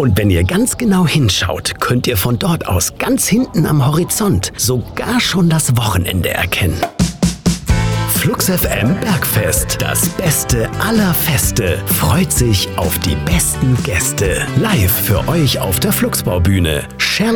Und wenn ihr ganz genau hinschaut, könnt ihr von dort aus ganz hinten am Horizont sogar schon das Wochenende erkennen. Flux FM Bergfest, das Beste aller Feste, freut sich auf die besten Gäste. Live für euch auf der Fluxbaubühne.